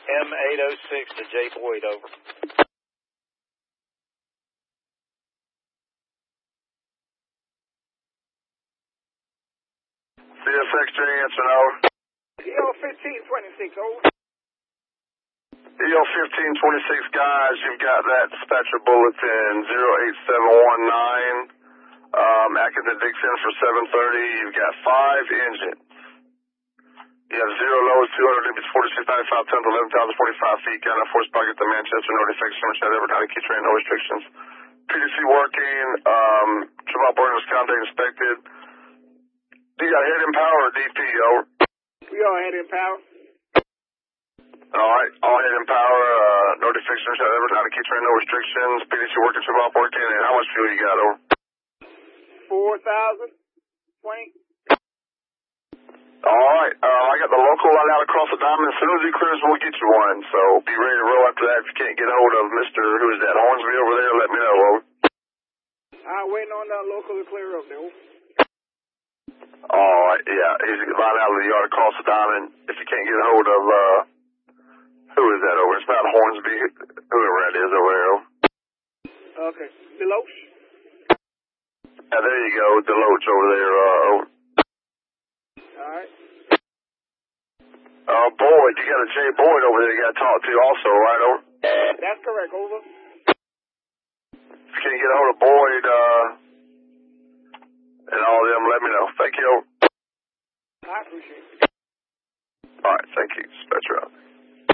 M806 to J. Boyd, over. CSX, answer, over. EO 1526, over. EO 1526, guys, you've got that dispatcher bulletin 08719. Acting to Dixon for 7:30. You've got 5 engines. You have 0 lows, 200 limits, 4695 tons, 11,045 feet. Got enough horsepower to get to Manchester. No defects, no chat, ever not a key train, no restrictions. PDC working. Triple operator was counted, inspected. You got head in power or DP, over? We all head in power. Alright, all head in power. No defects, no chat, ever not a key train, no restrictions. PDC working, triple op working. And how much fuel you got, over? 4,000. 20. Alright, I got the local right out across the diamond. As soon as he clears, we'll get you one. So be ready to roll after that. If you can't get a hold of Mr. Who is that, Hornsby over there, let me know, over. I'm waiting on that local to clear up there. Alright, yeah, he's right out of the yard across the diamond. If you can't get a hold of, who is that over? It's not Hornsby, whoever that is over there, over. Okay. Deloach? Yeah, there you go, Deloach over there, over. Alright. Boyd, you got a J. Boyd over there you got to talk to also, right, over? That's correct, over. If you can't get a hold of Boyd, and all of them, let me know. Thank you, over. I appreciate it. Alright, thank you. Dispatcher out.